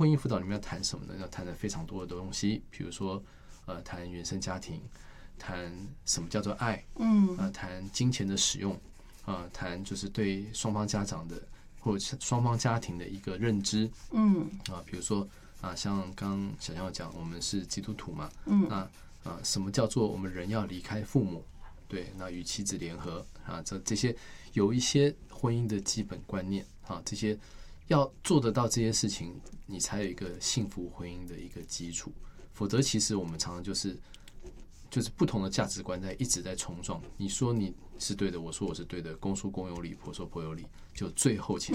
婚姻辅导里面要谈什么呢？要谈的非常多的东西，比如说谈原生家庭，谈什么叫做爱，谈金钱的使用，谈就是对双方家长的或者双方家庭的一个认知，比如说像刚刚小象讲，我们是基督徒嘛，那什么叫做我们人要离开父母？对，那与妻子联合这些有一些婚姻的基本观念这些要做得到这些事情，你才有一个幸福婚姻的一个基础。否则，其实我们常常就是不同的价值观一直在冲撞。你说你是对的，我说我是对的，公说公有理，婆说婆有理，就最后其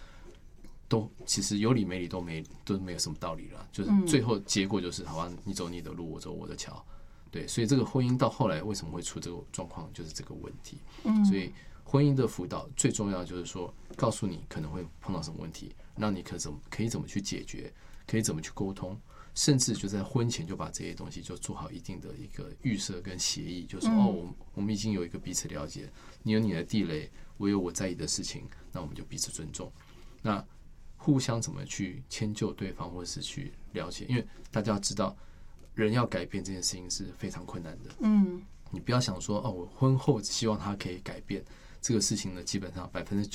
实有理没理都没有什么道理了。就是最后结果就是，好吧，你走你的路，我走我的桥。对，所以这个婚姻到后来为什么会出这个状况，就是这个问题。所以婚姻的辅导最重要的就是说，告诉你可能会碰到什么问题，让你可以怎么去解决，可以怎么去沟通，甚至就在婚前就把这些东西就做好一定的一个预设跟协议，就是说我们已经有一个彼此了解，你有你的地雷，我有我在意的事情，那我们就彼此尊重，那互相怎么去迁就对方，或者是去了解，因为大家要知道，人要改变这件事情是非常困难的。你不要想说我婚后希望他可以改变，这个事情呢，基本上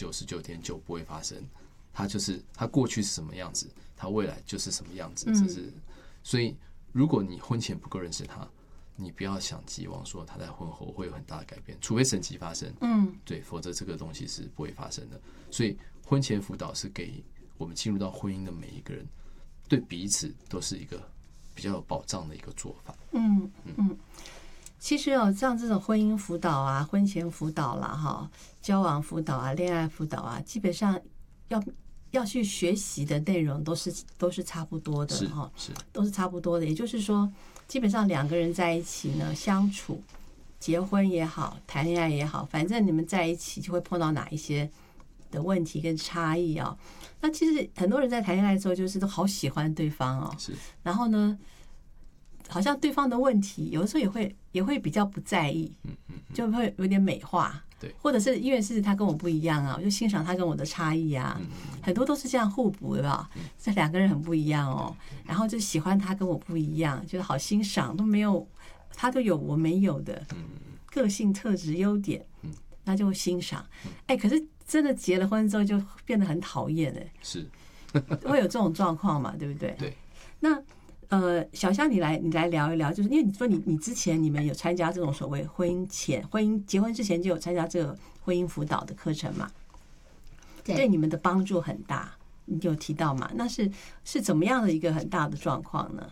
99.9%不会发生。他过去是什么样子，他未来就是什么样子。所以如果你婚前不够认识他，你不要想寄望说他在婚后会有很大的改变，除非神迹发生。对，否则这个东西是不会发生的。所以婚前辅导是给我们进入到婚姻的每一个人，对彼此都是一个比较有保障的一个做法。 其实像这种婚姻辅导啊、婚前辅导啦、交往辅导啊、恋爱辅导啊，基本上要去学习的内容都是差不多的都是差不多的。也就是说，基本上两个人在一起呢，相处、结婚也好，谈恋爱也好，反正你们在一起就会碰到哪一些的问题跟差异啊。那其实很多人在谈恋爱的时候，就是都好喜欢对方然后呢，好像对方的问题有的时候也会比较不在意，就会有点美化， 对， 或者是因为是他跟我不一样我就欣赏他跟我的差异很多都是这样互补的这两个人很不一样然后就喜欢他跟我不一样，就是好欣赏，都没有他都有我没有的个性特质优点，那就欣赏。可是真的结了婚之后就变得很讨厌是会有这种状况嘛，对不对？ 对。 那小香你来聊一聊，就是因为你说你之前你们有参加这种所谓结婚之前就有参加这个婚姻辅导的课程嘛？对你们的帮助很大，你有提到嘛？那是怎么样的一个很大的状况呢？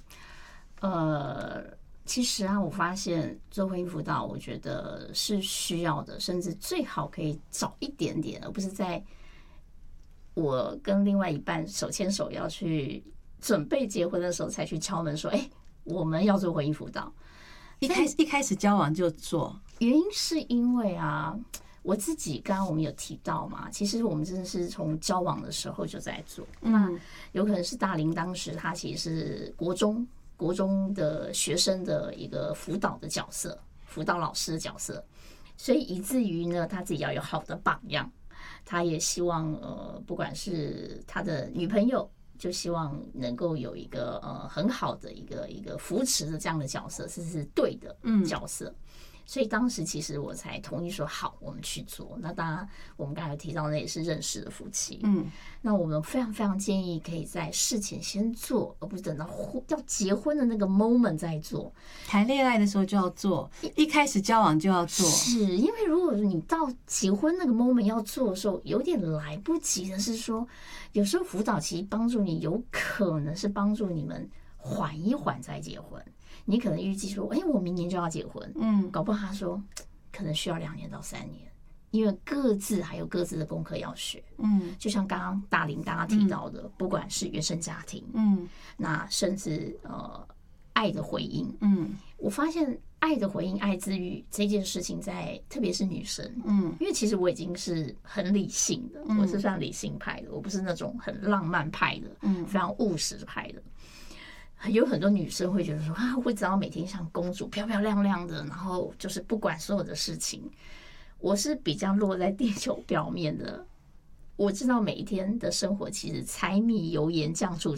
其实我发现做婚姻辅导，我觉得是需要的，甚至最好可以早一点点，而不是在我跟另外一半手牵手要去准备结婚的时候才去敲门说我们要做婚姻辅导。 一开始交往就做， 原因是因为我自己刚刚我们有提到嘛，其实我们真的是从交往的时候就在做。那有可能是大林当时他其实是国中的学生的一个辅导的角色，辅导老师的角色，所以以至于呢他自己要有好的榜样，他也希望不管是他的女朋友，就希望能够有一个很好的一个扶持的这样的角色，是对的角色。所以当时其实我才同意说好，我们去做。那当然我们刚才提到那也是认识的夫妻，那我们非常非常建议可以在事前先做，而不是等到要结婚的那个 moment 再做。 谈恋爱的时候就要做，一开始交往就要做， 是因为如果你到结婚那个 moment 要做的时候有点来不及的是说，有时候辅导其实帮助你，有可能是帮助你们缓一缓再结婚。你可能预计说我明年就要结婚，搞不好他说可能需要2年到3年，因为各自还有各自的功课要学。就像刚刚大林大家提到的，不管是原生家庭，那甚至爱的回应，我发现爱的回应、爱之语这件事情在特别是女生，因为其实我已经是很理性的，我是算理性派的，我不是那种很浪漫派的，非常务实派的。有很多女生会觉得说我只要每天像公主漂漂亮亮的，然后就是不管所有的事情。我是比较落在地球表面的，我知道每一天的生活其实柴米油盐酱醋